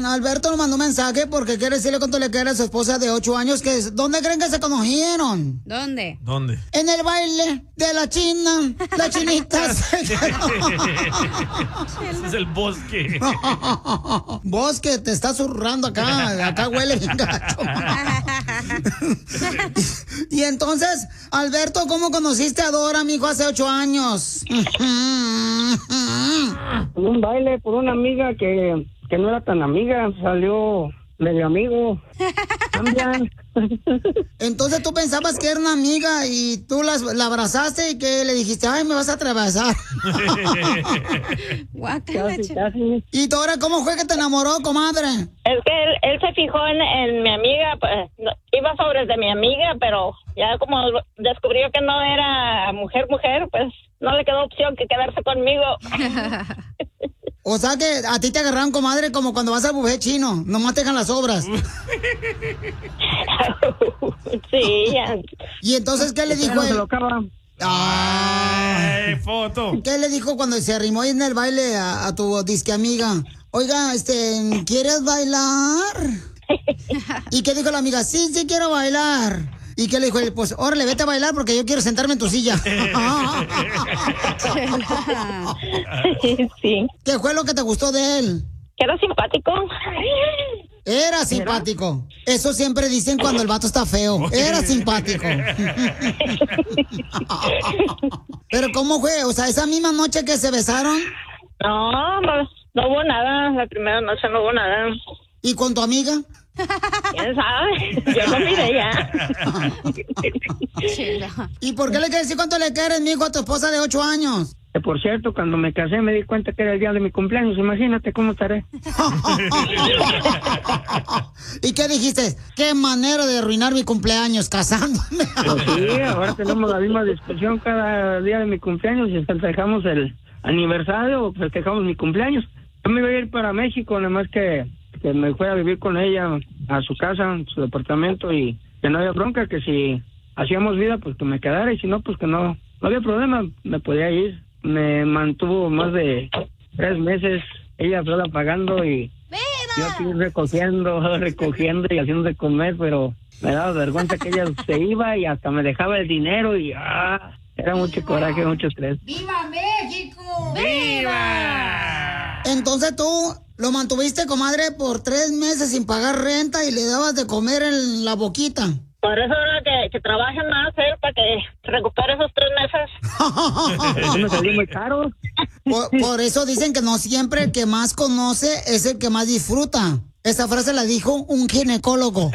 Alberto nos mandó un mensaje porque quiere decirle cuánto le quiere a su esposa de 8 años. ¿Dónde creen que se conocieron? ¿Dónde? En el baile de la China. La chinita. Ese es el bosque. Bosque, te está zurrando acá. Acá huele bien gacho. Y entonces, Alberto, ¿cómo conociste a Dora, mijo, hace 8 años? En un baile por una amiga que no era tan amiga, salió medio amigo. Cambian. Entonces tú pensabas que era una amiga y tú la abrazaste y que le dijiste, ay, me vas a atravesar. Casi. ¿Y Dora, cómo fue que te enamoró, comadre? Es que él se fijó en mi amiga, pues, iba sobre de mi amiga, pero ya como descubrió que no era mujer, pues no le quedó opción que quedarse conmigo. O sea que a ti te agarraron, comadre, como cuando vas al buffet chino, nomás te dejan las obras. Sí, ya. ¿Y entonces qué le dijo él? ¡Ay, foto! ¿Qué le dijo cuando se arrimó ahí en el baile a tu disque amiga? Oiga, ¿quieres bailar? ¿Y qué dijo la amiga? Sí, quiero bailar. ¿Y qué le dijo él? Pues, órale, vete a bailar porque yo quiero sentarme en tu silla. Sí. ¿Qué fue lo que te gustó de él? Era simpático. Era simpático. Eso siempre dicen cuando el vato está feo. Era simpático. Pero ¿cómo fue? O sea, esa misma noche que se besaron. No hubo nada. La primera noche no hubo nada. ¿Y con tu amiga? ¿Quién sabe? Yo no miré ya. ¿Y por qué le quieres decir cuánto le quieres, mijo, a tu esposa de 8 años? Que por cierto, cuando me casé me di cuenta que era el día de mi cumpleaños. Imagínate cómo estaré. ¿Y qué dijiste? ¿Qué manera de arruinar mi cumpleaños casándome? Pues sí, ahora tenemos la misma discusión cada día de mi cumpleaños. Y festejamos el aniversario o festejamos mi cumpleaños. Yo me iba a ir para México, nada más que me fui a vivir con ella a su casa, en su departamento, y que no había bronca, que si hacíamos vida, pues que me quedara, y si no, pues que no había problema, me podía ir. Me mantuvo más de 3 meses, ella sola pagando y yo aquí recogiendo y haciendo de comer, pero me daba vergüenza que ella se iba y hasta me dejaba el dinero y era mucho coraje, mucho estrés. ¡Viva México! ¡Viva! Entonces tú lo mantuviste, comadre, por 3 meses sin pagar renta y le dabas de comer en la boquita. Por eso era que trabaje más él para que recupere esos 3 meses. Eso me salió muy caro. Por eso dicen que no siempre el que más conoce es el que más disfruta. Esa frase la dijo un ginecólogo.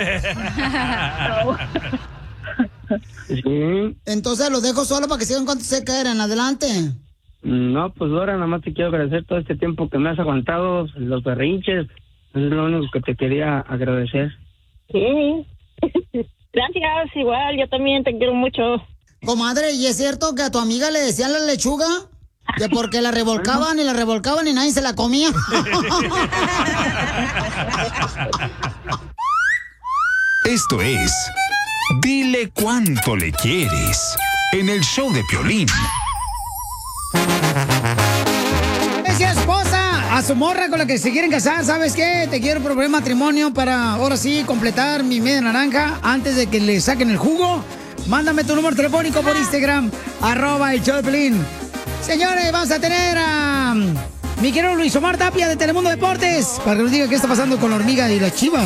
Sí. Entonces los dejo solo para que sigan cuando se quieran. Adelante. No, pues Dora, nada más te quiero agradecer todo este tiempo que me has aguantado, los berrinches. Es lo único que te quería agradecer. Sí. Gracias, igual, yo también te quiero mucho. Comadre, ¿y es cierto que a tu amiga le decían la lechuga? Que porque la revolcaban y la revolcaban y nadie se la comía. Esto es Dile Cuánto Le Quieres en el show de Piolín. Decía esposa a su morra con la que se quieren casar, ¿sabes qué? Te quiero proponer matrimonio para ahora sí completar mi media naranja antes de que le saquen el jugo. Mándame tu número telefónico por Instagram, @el show de Piolín. Señores, vamos a tener a mi querido Luis Omar Tapia de Telemundo Deportes para que nos diga qué está pasando con la hormiga y la chiva.